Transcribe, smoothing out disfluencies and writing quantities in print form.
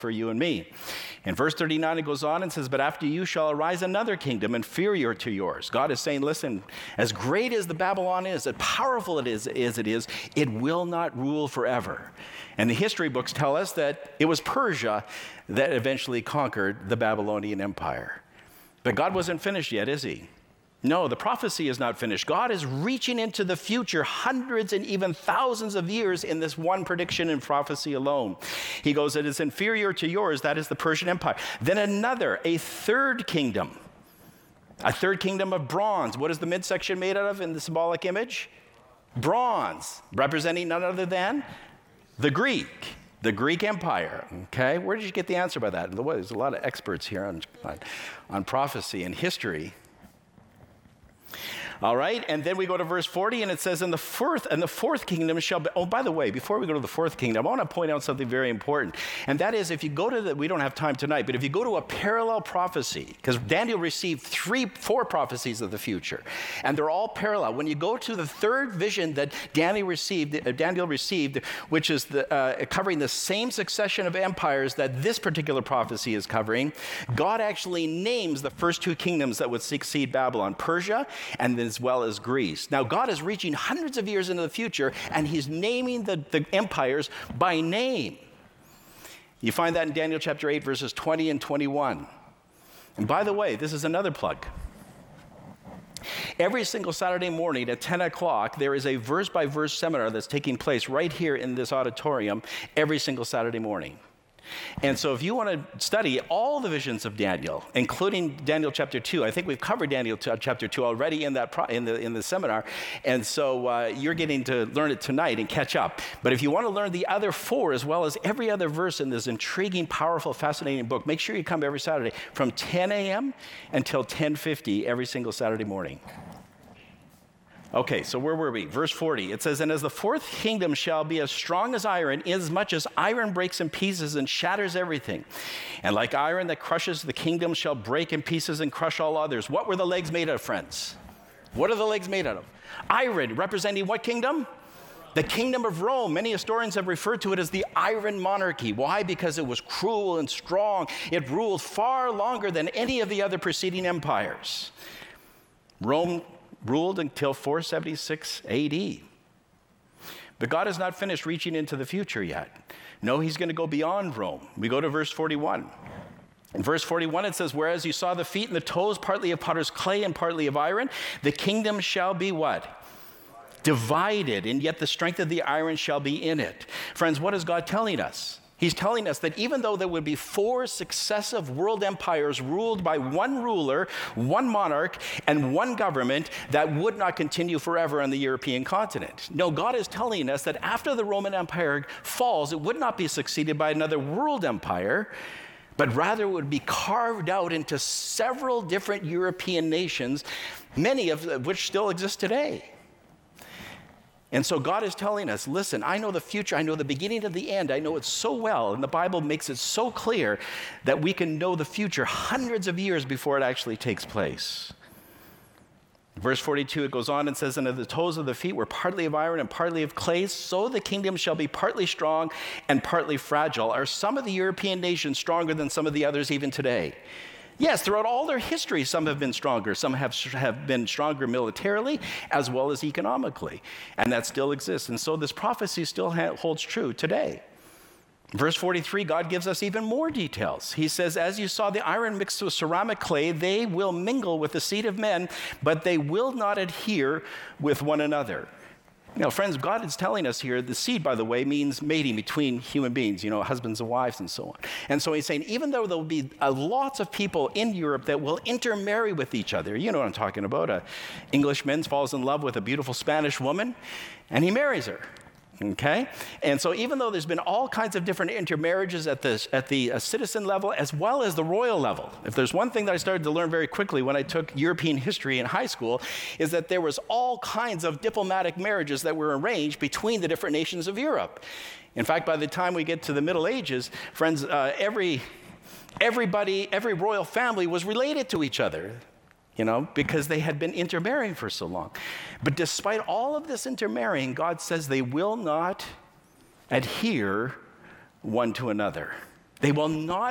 for you and me. In verse 39, it goes on and says, but after you shall arise another kingdom inferior to yours. God is saying, listen, as great as the Babylon is, as powerful it is, it will not rule forever. And the history books tell us that it was Persia that eventually conquered the Babylonian Empire. But God wasn't finished yet, is he? No, the prophecy is not finished. God is reaching into the future hundreds and even thousands of years in this one prediction and prophecy alone. He goes, it is inferior to yours, that is the Persian Empire. Then a third kingdom of bronze. What is the midsection made out of in the symbolic image? Bronze, representing none other than the Greek Empire. Okay, where did you get the answer by that? There's a lot of experts here on prophecy and history. All right, and then we go to verse 40, and it says, and the fourth kingdom shall be, oh, by the way, before we go to the fourth kingdom, I want to point out something very important, and that is if you go to we don't have time tonight, but if you go to a parallel prophecy, because Daniel received 4 prophecies of the future, and they're all parallel. When you go to the third vision that Daniel received, which is covering the same succession of empires that this particular prophecy is covering, God actually names the first 2 kingdoms that would succeed Babylon, Persia, and then as well as Greece. Now, God is reaching hundreds of years into the future, and he's naming the empires by name. You find that in Daniel chapter 8, verses 20 and 21. And by the way, this is another plug. Every single Saturday morning at 10 o'clock, there is a verse-by-verse seminar that's taking place right here in this auditorium every single Saturday morning. And so if you want to study all the visions of Daniel, including Daniel chapter 2, I think we've covered Daniel chapter 2 already in the seminar, and so you're getting to learn it tonight and catch up. But if you want to learn the other 4 as well as every other verse in this intriguing, powerful, fascinating book, make sure you come every Saturday from 10 a.m. until 10:50 every single Saturday morning. Okay, so where were we? Verse 40, it says, and as the fourth kingdom shall be as strong as iron, inasmuch as iron breaks in pieces and shatters everything. And like iron that crushes, the kingdom shall break in pieces and crush all others. What were the legs made of, friends? What are the legs made out of? Iron, representing what kingdom? The kingdom of Rome. Many historians have referred to it as the Iron Monarchy. Why? Because it was cruel and strong. It ruled far longer than any of the other preceding empires. Rome ruled until 476 AD. But God is not finished reaching into the future yet. No, he's going to go beyond Rome. We go to verse 41. In verse 41, it says, whereas you saw the feet and the toes, partly of potter's clay and partly of iron, the kingdom shall be what? Divided, and yet the strength of the iron shall be in it. Friends, what is God telling us? He's telling us that even though there would be 4 successive world empires ruled by one ruler, one monarch, and one government, that would not continue forever on the European continent. No, God is telling us that after the Roman Empire falls, it would not be succeeded by another world empire, but rather it would be carved out into several different European nations, many of which still exist today. And so God is telling us, listen, I know the future, I know the beginning of the end, I know it so well, and the Bible makes it so clear that we can know the future hundreds of years before it actually takes place. Verse 42, it goes on and says, and the toes of the feet were partly of iron and partly of clay, so the kingdom shall be partly strong and partly fragile. Are some of the European nations stronger than some of the others even today? Yes, throughout all their history, some have been stronger. Some have been stronger militarily as well as economically. And that still exists. And so this prophecy still holds true today. Verse 43, God gives us even more details. He says, as you saw the iron mixed with ceramic clay, they will mingle with the seed of men, but they will not adhere with one another. Now, friends, God is telling us here, the seed, by the way, means mating between human beings, husbands and wives and so on. And so he's saying, even though there will be lots of people in Europe that will intermarry with each other, you know what I'm talking about, an Englishman falls in love with a beautiful Spanish woman, and he marries her. Okay? And so even though there's been all kinds of different intermarriages at the citizen level as well as the royal level, if there's one thing that I started to learn very quickly when I took European history in high school, is that there was all kinds of diplomatic marriages that were arranged between the different nations of Europe. In fact, by the time we get to the Middle Ages, friends, every royal family was related to each other. Because they had been intermarrying for so long. But despite all of this intermarrying, God says they will not adhere one to another. They will not